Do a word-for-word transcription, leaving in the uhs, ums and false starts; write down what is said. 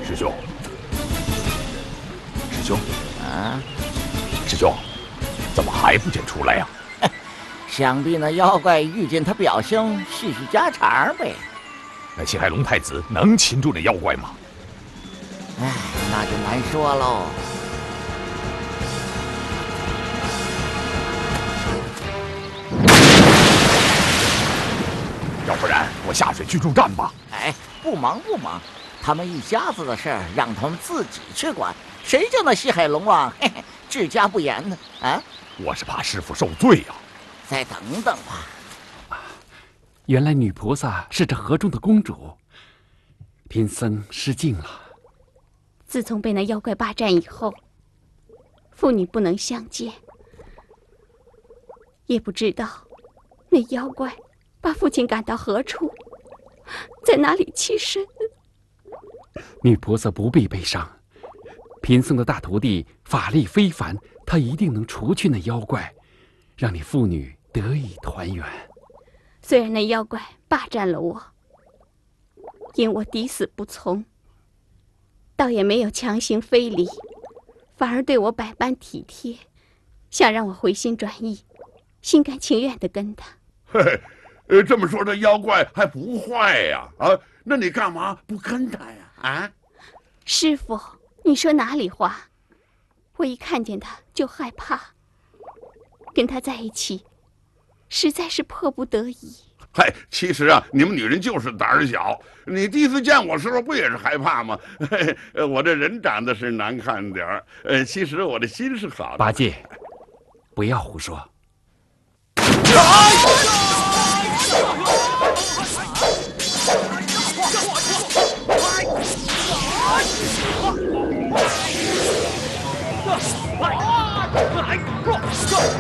师兄，师兄， 啊， 师兄，怎么还不见出来呀？ 想必那妖怪遇见他表兄叙叙家常呗。 那西海龙太子能擒住那妖怪吗？ 哎，那就难说喽。 要不然我下水去助战吧。 哎，不忙不忙，他们一家子的事儿让他们自己去管，谁叫那西海龙王嘿嘿治家不严呢？啊， 我是怕师傅受罪呀、啊。 再等等吧。 原来女菩萨是这河中的公主，贫僧失敬了。 自从被那妖怪霸占以后，父女不能相见，也不知道那妖怪把父亲赶到何处，在哪里栖身。 女菩萨不必悲伤，贫僧的大徒弟法力非凡，他一定能除去那妖怪，让你父女得以团圆。 虽然那妖怪霸占了我，因我抵死不从，倒也没有强行非礼，反而对我百般体贴，想让我回心转意，心甘情愿地跟他。 嘿嘿，呃，这么说这妖怪还不坏呀？啊，那你干嘛不跟他呀？啊， 师父，你说哪里话？我一看见他就害怕，跟他在一起实在是迫不得已。 嗨，其实啊，你们女人就是胆儿小。你第一次见我时候不也是害怕吗？嘿嘿，我这人长得是难看点儿，呃，其实我的心是好的。 八戒，不要胡说。